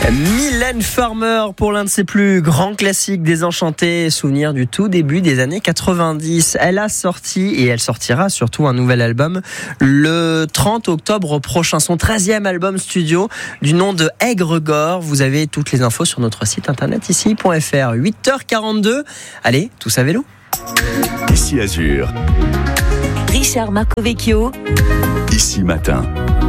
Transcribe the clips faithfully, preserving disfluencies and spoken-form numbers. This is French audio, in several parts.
Mylène Farmer pour l'un de ses plus grands classiques, Désenchanté, souvenir du tout début des années quatre-vingt-dix. Elle a sorti et elle sortira surtout un nouvel album le trente octobre prochain, son treizième album studio du nom de Aigre-Gore. Vous avez toutes les infos sur notre site internet ici point f r. huit heures quarante-deux. Allez, tous à vélo. Ici Azur. Richard Marcovecchio. Ici Matin.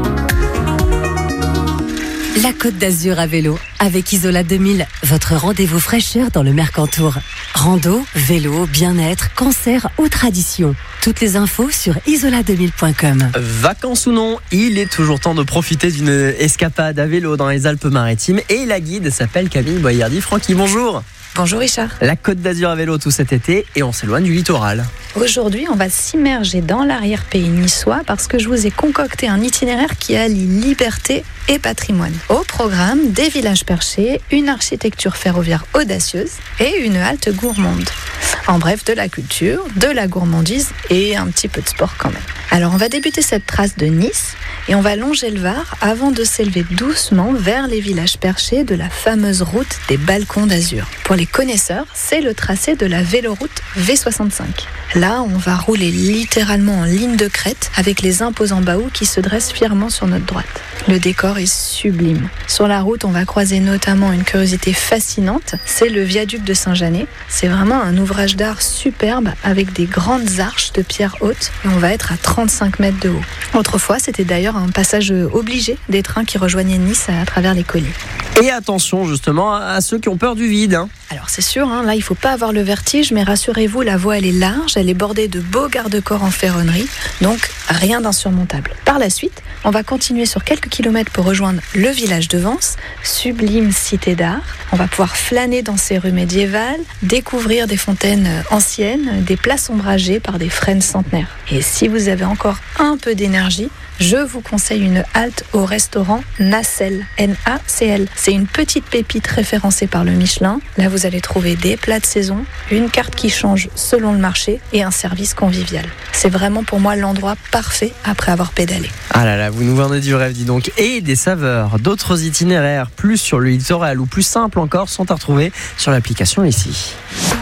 La Côte d'Azur à vélo, avec Isola deux mille, votre rendez-vous fraîcheur dans le Mercantour. Rando, vélo, bien-être, cancer ou tradition. Toutes les infos sur isola deux mille point com. Vacances ou non, il est toujours temps de profiter d'une escapade à vélo dans les Alpes-Maritimes. Et la guide s'appelle Camille Boyardi. Francky, bonjour. Bonjour Richard. La Côte d'Azur à vélo tout cet été et on s'éloigne du littoral. Aujourd'hui, on va s'immerger dans l'arrière-pays niçois parce que je vous ai concocté un itinéraire qui allie liberté et patrimoine. Au programme, des villages perchés, une architecture ferroviaire audacieuse et une halte gourmande. En bref, de la culture, de la gourmandise et un petit peu de sport quand même. Alors on va débuter cette trace de Nice et on va longer le Var avant de s'élever doucement vers les villages perchés de la fameuse route des balcons d'Azur. Pour les connaisseurs, c'est le tracé de la véloroute V soixante-cinq. Là, on va rouler littéralement en ligne de crête avec les imposants baous qui se dressent fièrement sur notre droite. Le décor est sublime. Sur la route, on va croiser notamment une curiosité fascinante, c'est le viaduc de Saint-Janet. C'est vraiment un ouvrage d'art superbe avec des grandes arches de pierre haute et on va être à trente-cinq mètres de haut. Autrefois, c'était d'ailleurs un passage obligé des trains qui rejoignaient Nice à travers les collines. Et attention justement à ceux qui ont peur du vide. Hein. Alors c'est sûr, hein, là il ne faut pas avoir le vertige, mais rassurez-vous, la voie elle est large, elle est bordée de beaux garde-corps en ferronnerie, donc rien d'insurmontable. Par la suite, on va continuer sur quelques kilomètres pour rejoindre le village de Vence, sublime cité d'art. On va pouvoir flâner dans ses rues médiévales, découvrir des fontaines anciennes, des places ombragées par des frênes centenaires. Et si vous avez encore un peu d'énergie, je vous conseille une halte au restaurant Nacelle, N A C L. C'est une petite pépite référencée par le Michelin. Là, vous allez trouver des plats de saison, une carte qui change selon le marché et un service convivial. C'est vraiment pour moi l'endroit parfait après avoir pédalé. Ah là là, vous nous vendez du rêve, dis donc. Et des saveurs. D'autres itinéraires, plus sur le littoral ou plus simples encore, sont à retrouver sur l'application ici.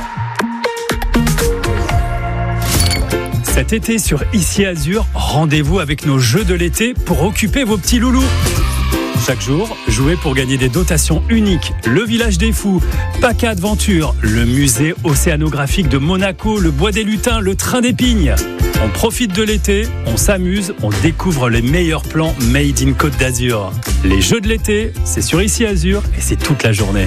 Cet été sur Ici Azur, rendez-vous avec nos jeux de l'été pour occuper vos petits loulous. Chaque jour, jouez pour gagner des dotations uniques. Le Village des Fous, Paca Adventure, le musée océanographique de Monaco, le Bois des Lutins, le Train des Pignes. On profite de l'été, on s'amuse, on découvre les meilleurs plans made in Côte d'Azur. Les jeux de l'été, c'est sur Ici Azur et c'est toute la journée.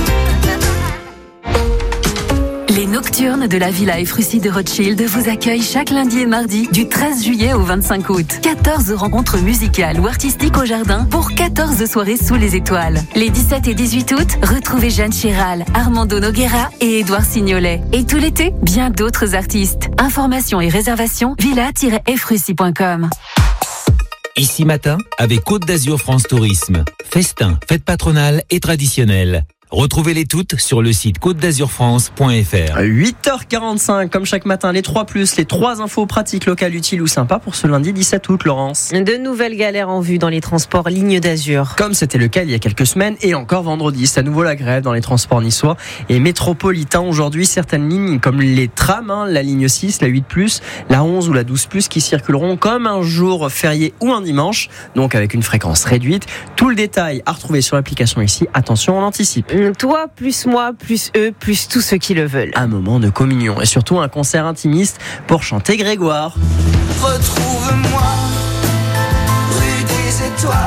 Les Nocturnes de la Villa Efrussi de Rothschild vous accueillent chaque lundi et mardi du treize juillet au vingt-cinq août. quatorze rencontres musicales ou artistiques au jardin pour quatorze soirées sous les étoiles. Les dix-sept et dix-huit août, retrouvez Jeanne Chéral, Armando Noguera et Édouard Signolet. Et tout l'été, bien d'autres artistes. Informations et réservations, villa tiret efrussi point com. Ici Matin, avec Côte d'Azur France Tourisme. Festin, fête patronale et traditionnelle. Retrouvez-les toutes sur le site côte d'azur france point f r. huit heures quarante-cinq, comme chaque matin, les trois plus, les trois infos pratiques, locales, utiles ou sympas pour ce lundi dix-sept août, Laurence. De nouvelles galères en vue dans les transports Ligne d'Azur. Comme c'était le cas il y a quelques semaines et encore vendredi, c'est à nouveau la grève dans les transports niçois et métropolitains. Aujourd'hui, certaines lignes comme les trams, hein, la ligne six, la huit plus, la onze ou la douze plus qui circuleront comme un jour férié ou un dimanche, donc avec une fréquence réduite. Tout le détail à retrouver sur l'application ici. Attention, on anticipe. Toi, plus moi, plus eux, plus tous ceux qui le veulent. Un moment de communion et surtout un concert intimiste pour chanter Grégoire. Retrouve-moi, rue des étoiles.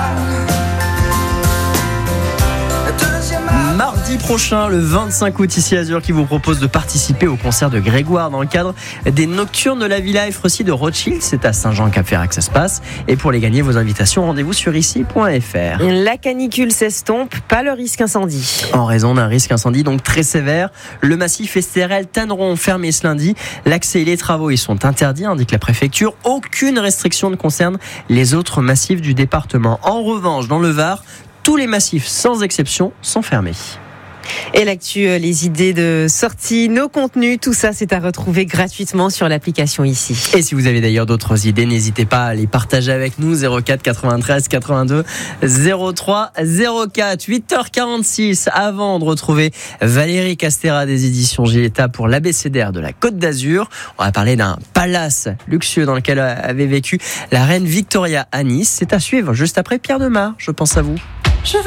Mardi prochain, le vingt-cinq août, ici Azur, qui vous propose de participer au concert de Grégoire dans le cadre des Nocturnes de la Villa Efrussi de Rothschild. C'est à Saint-Jean-Cap-Ferrat que ça se passe. Et pour les gagner, vos invitations, rendez-vous sur ici point f r. La canicule s'estompe, pas le risque incendie. En raison d'un risque incendie donc très sévère, le massif S T R L Tanneron fermé ce lundi. L'accès et les travaux y sont interdits, indique la préfecture. Aucune restriction ne concerne les autres massifs du département. En revanche, dans le Var, tous les massifs, sans exception, sont fermés. Et l'actu, les idées de sortie, nos contenus, tout ça, c'est à retrouver gratuitement sur l'application Ici. Et si vous avez d'ailleurs d'autres idées, n'hésitez pas à les partager avec nous. zéro quatre quatre-vingt-treize quatre-vingt-deux zéro trois zéro quatre. huit heures quarante-six, avant de retrouver Valérie Castera des éditions Giletta pour l'abécédaire de la Côte d'Azur. On va parler d'un palace luxueux dans lequel avait vécu la reine Victoria à Nice. C'est à suivre juste après Pierre Demar. Je pense à vous.